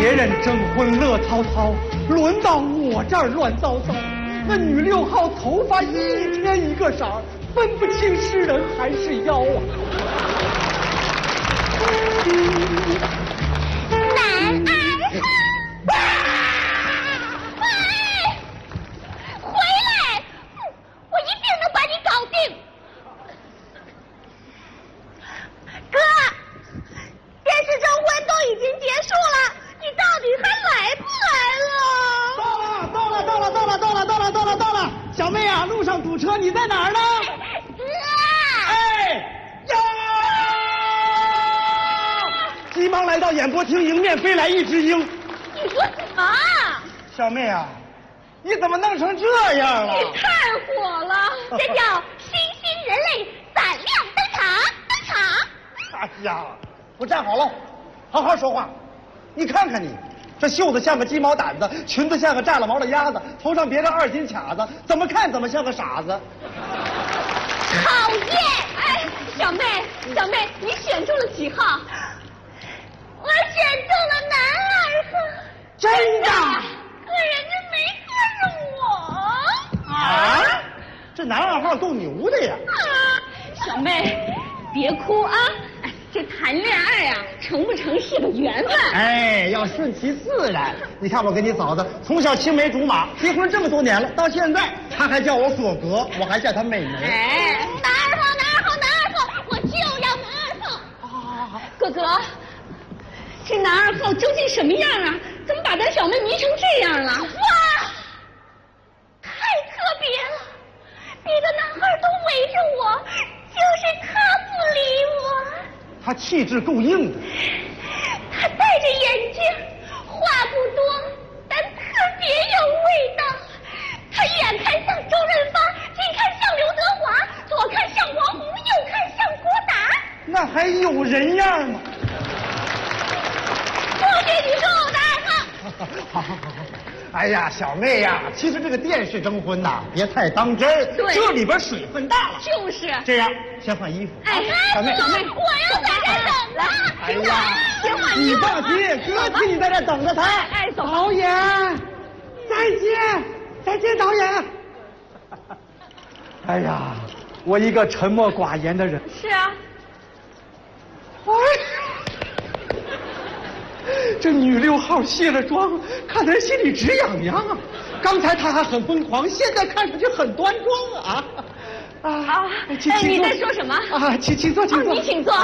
别人征婚乐淘淘，轮到我这儿乱糟糟。那女6号头发一天一个色儿，分不清是人还是妖啊！ 男2号，喂，回来！我一定能把你搞定。哥，电视征婚都已经结束了，你到底还来不来了？ 到了！小妹啊，路上堵车，你在哪儿呢？ 哥， 哎呀！急忙来到演播厅，迎面飞来一只鹰。 你说什么？ 小妹啊，你怎么弄成这样了？ 你太火了，这叫新兴人类闪亮登场！ 哎呀，我站好了，好好说话。你看看你，这袖子像个鸡毛掸子，裙子像个炸了毛的鸭子，头上别着2斤卡子，怎么看怎么像个傻子。 讨厌！哎，小妹，你选中了几号？我选中了男2号。 真的？ 可人家没看上我。 啊？这男2号够牛的呀！ 小妹，别哭啊！哎，这谈恋爱啊，成不成是个缘分。 哎，要顺其自然。你看我跟你嫂子从小青梅竹马，结婚这么多年了，到现在她还叫我哥哥，我还叫她妹妹。 哎，男2号，我就要男2号。啊，哥哥，这男2号究竟什么样啊？怎么把咱小妹迷成这样了？哇，太特别了！别的男孩都围着我，就是他不理我。 她气质够硬的。 他戴着眼镜，话不多，但特别有味道。他远看像周润发，近看像刘德华，左看像王红，右看像郭达。 那还有人样吗？ 我给你说我男2号。 好。哎呀，小妹呀，其实这个电视征婚呐，别太当真。 对， 这里边水分大了。 就是。 这样，先换衣服。 哎，小妹，我要在这等着。 哎呀， 先换衣服。 你放心，哥替你在这等着他。 哎，走。 导演，再见，导演。哎呀，我一个沉默寡言的人。 是啊。 哎。这女6号卸了妆，看人心里直痒痒啊！刚才她还很疯狂，现在看上去很端庄啊！ 你在说什么？ 啊，请坐。 你请坐。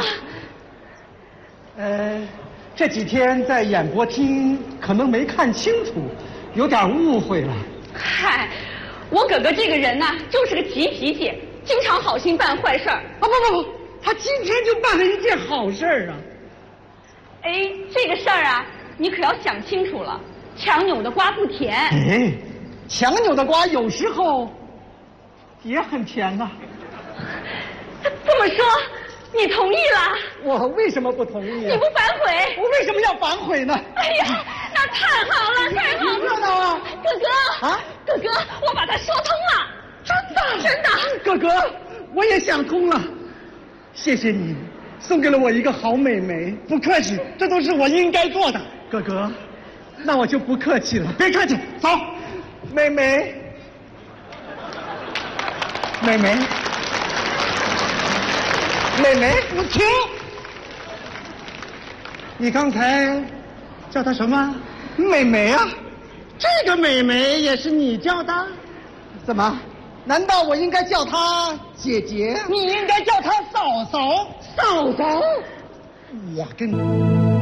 这几天在演播厅可能没看清楚，有点误会了。 嗨，我哥哥这个人呢，就是个急脾气，经常好心办坏事儿。 不，他今天就办了一件好事儿啊！ 哎，这个事儿啊，你可要想清楚了。强扭的瓜不甜。 哎，强扭的瓜有时候也很甜呐。 这么说，你同意了？ 我为什么不同意啊？ 你不反悔？ 我为什么要反悔呢？ 哎呀，那太好了，太好了！ 热闹啊！ 哥哥啊，哥哥，我把它说通了。真的。 哥哥，我也想通了。谢谢你。送给了我一个好妹妹，不客气，这都是我应该做的。哥哥，那我就不客气了。别客气，走。妹妹，我停！你刚才叫她什么？妹妹啊？这个妹妹也是你叫的？怎么？难道我应该叫她姐姐？你应该叫她嫂嫂。嫂嫂，我跟你。